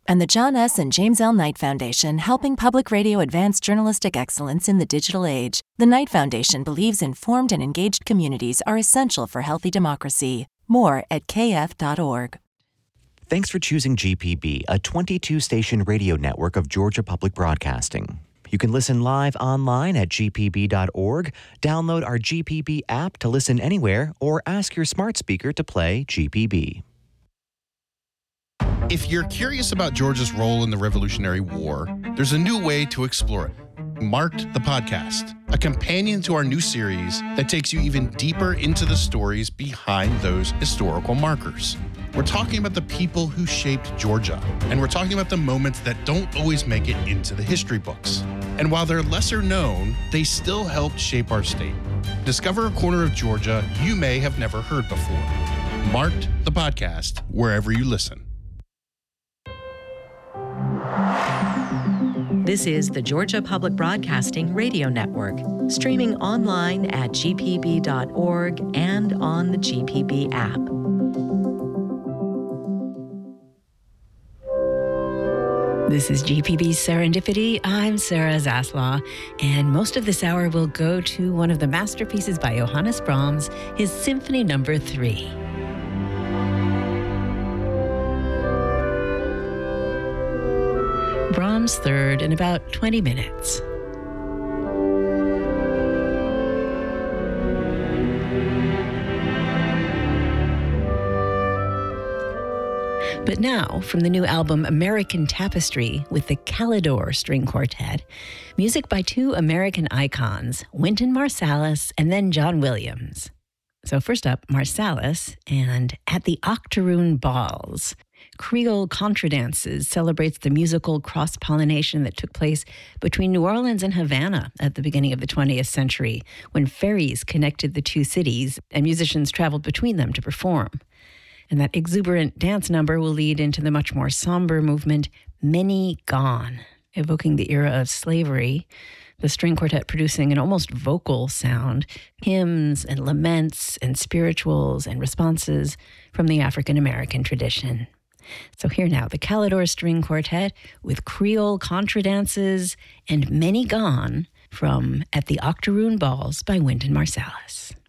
And the John S. and James L. Knight Foundation, helping public radio advance journalistic excellence in the digital age. The Knight Foundation believes informed and engaged communities are essential for healthy democracy. More at kf.org. Thanks for choosing GPB, a 22-station radio network of Georgia Public Broadcasting. You can listen live online at gpb.org, download our GPB app to listen anywhere, or ask your smart speaker to play GPB. If you're curious about Georgia's role in the Revolutionary War, there's a new way to explore it. Marked the Podcast, a companion to our new series that takes you even deeper into the stories behind those historical markers. We're talking about the people who shaped Georgia, and we're talking about the moments that don't always make it into the history books. And while they're lesser known, they still helped shape our state. Discover a corner of Georgia you may have never heard before. Marked the Podcast, wherever you listen. This is the Georgia Public Broadcasting Radio Network, streaming online at gpb.org and on the GPB app. This is GPB's Serendipity. I'm Sarah Zaslaw, and most of this hour will go to one of the masterpieces by Johannes Brahms, his Symphony No. 3. Brahms' Third in about 20 minutes. But now, from the new album American Tapestry with the Calidore String Quartet, music by two American icons, Wynton Marsalis and then John Williams. So first up, Marsalis and At the Octoroon Balls. Creole Contradances celebrates the musical cross-pollination that took place between New Orleans and Havana at the beginning of the 20th century, when ferries connected the two cities and musicians traveled between them to perform. And that exuberant dance number will lead into the much more somber movement, Many Gone, evoking the era of slavery, the string quartet producing an almost vocal sound, hymns and laments and spirituals and responses from the African-American tradition. So here now, the Calidore String Quartet with Creole Contradances and Many Gone from At the Octoroon Balls by Wynton Marsalis.